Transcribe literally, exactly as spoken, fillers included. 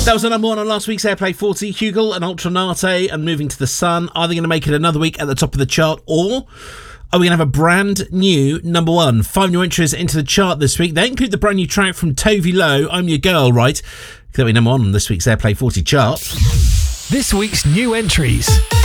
That was the number one on last week's Airplay forty. Hugel and Ultranate and Moving to the Sun. Are they going to make it another week at the top of the chart, or are we going to have a brand new number one? Five new entries into the chart this week. They include the brand new track from Tove Lo, I'm Your Girl, right? That'll be number one on this week's Airplay forty chart. This week's new entries.